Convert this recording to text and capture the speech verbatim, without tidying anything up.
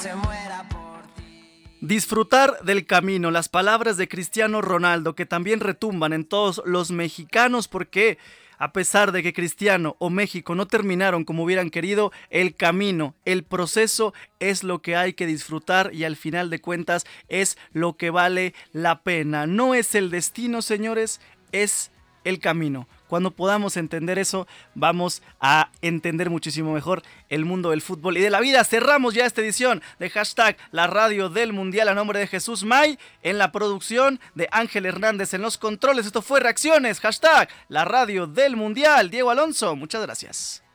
Disfrutar del camino, las palabras de Cristiano Ronaldo que también retumban en todos los mexicanos porque a pesar de que Cristiano o México no terminaron como hubieran querido, el camino, el proceso es lo que hay que disfrutar y al final de cuentas es lo que vale la pena. No es el destino, señores, es el camino. Cuando podamos entender eso, vamos a entender muchísimo mejor el mundo del fútbol y de la vida. Cerramos ya esta edición de hashtag La Radio del Mundial a nombre de Jesús May en la producción, de Ángel Hernández en los controles. Esto fue Reacciones, hashtag La Radio del Mundial. Diego Alonso, muchas gracias.